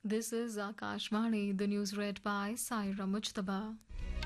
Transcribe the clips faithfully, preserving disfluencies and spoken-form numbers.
This is Akashvani, the news read by Saira Mujtaba.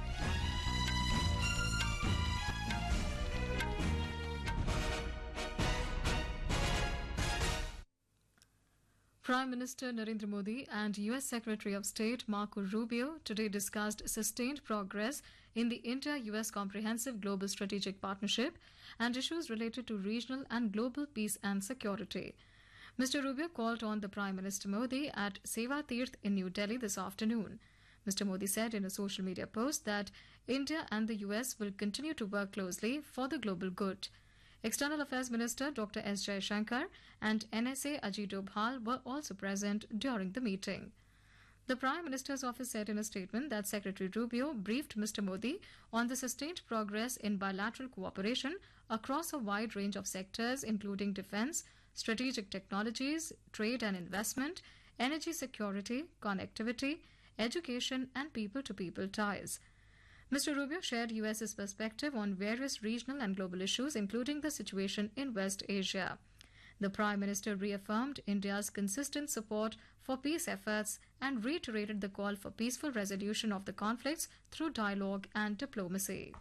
Prime Minister Narendra Modi and U S Secretary of State Marco Rubio today discussed sustained progress in the India-U S Comprehensive Global Strategic Partnership and issues related to regional and global peace and security. Mister Rubio called on the Prime Minister Modi at Seva Tirth in New Delhi this afternoon. Mister Modi said in a social media post that India and the U S will continue to work closely for the global good. External Affairs Minister Doctor S. Jaishankar and N S A Ajit Dobhal were also present during the meeting. The Prime Minister's office said in a statement that Secretary Rubio briefed Mister Modi on the sustained progress in bilateral cooperation across a wide range of sectors including defence, strategic technologies, trade and investment, energy security, connectivity, education and people-to-people ties. Mister Rubio shared U S's perspective on various regional and global issues, including the situation in West Asia. The Prime Minister reaffirmed India's consistent support for peace efforts and reiterated the call for peaceful resolution of the conflicts through dialogue and diplomacy.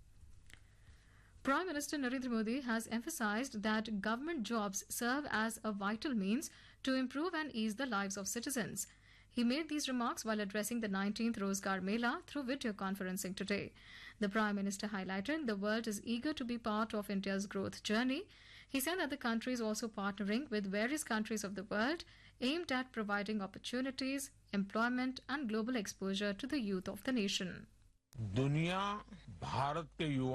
Prime Minister Narendra Modi has emphasized that government jobs serve as a vital means to improve and ease the lives of citizens. He made these remarks while addressing the nineteenth Rozgar Mela through video conferencing today. The Prime Minister highlighted the world is eager to be part of India's growth journey. He said that the country is also partnering with various countries of the world aimed at providing opportunities, employment and global exposure to the youth of the nation. दुनिया भारत के युवा